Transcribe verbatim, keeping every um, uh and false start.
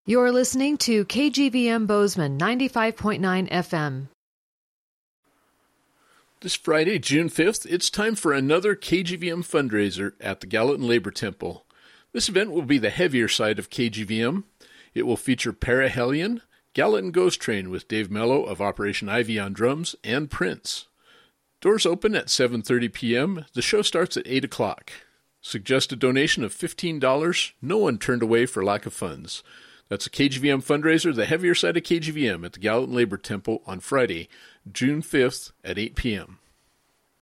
You're listening to K G V M Bozeman ninety-five point nine F M. This Friday, June fifth, it's time for another K G V M fundraiser at the Gallatin Labor Temple. This event will be the heavier side of K G V M. It will feature Parahellion, Gallatin Ghost Train with Dave Mello of Operation Ivy on drums, and Prince. Doors open at seven thirty p.m. The show starts at eight o'clock. Suggested donation of fifteen dollars. No one turned away for lack of funds. That's a K G V M fundraiser, the heavier side of K G V M at the Gallatin Labor Temple on Friday, June fifth at eight p.m.